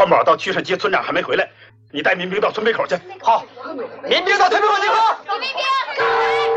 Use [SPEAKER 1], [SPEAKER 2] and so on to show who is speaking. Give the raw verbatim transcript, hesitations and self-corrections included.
[SPEAKER 1] 张宝到居顺街，村长还没回来，你带民兵到村北口去。
[SPEAKER 2] 好，民兵到村北口集合。
[SPEAKER 3] 民兵。